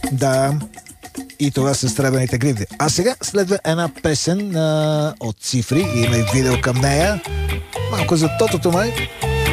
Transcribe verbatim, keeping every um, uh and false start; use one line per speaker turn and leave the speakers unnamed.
Да, и това са сребърните гривни. А сега следва една песен а, от Цифри. Има и видео към нея. Малко за тотото май.